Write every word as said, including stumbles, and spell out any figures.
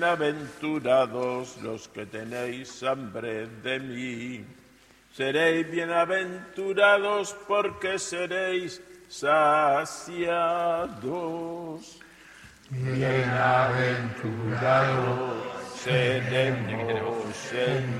Bienaventurados los que tenéis hambre de mí, seréis bienaventurados porque seréis saciados. Bienaventurados Seremos en